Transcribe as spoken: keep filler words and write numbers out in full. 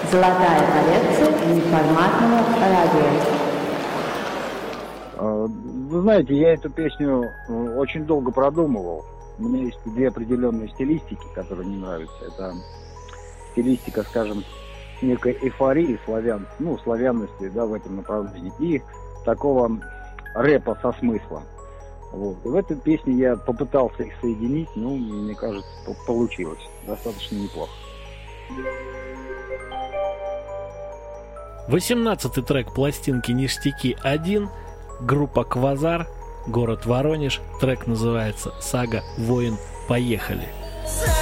Золотая коллекция неформатного радио. Вы знаете, я эту песню очень долго продумывал. У меня есть две определенные стилистики, которые мне нравятся. Это стилистика, скажем, некой эйфории славян, ну, славянности, да, в этом направлении, и такого рэпа со смыслом. Вот. И в этой песне я попытался их соединить, ну, мне кажется, получилось достаточно неплохо. восемнадцатый трек пластинки «Ништяки один», группа «Квазар», город Воронеж, трек называется «Сага Воин». Поехали!